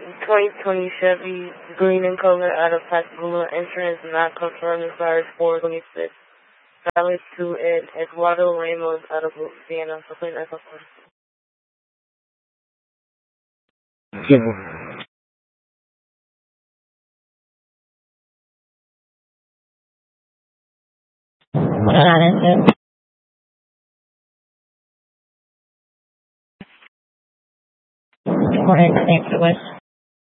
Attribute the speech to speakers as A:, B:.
A: 2020 Chevy, green in color, out of Pascagoula. Insurance not confirmed as far as 426. Valid to Eduardo Ramos out of Louisiana. So please echo 4.
B: Correct, thanks, West.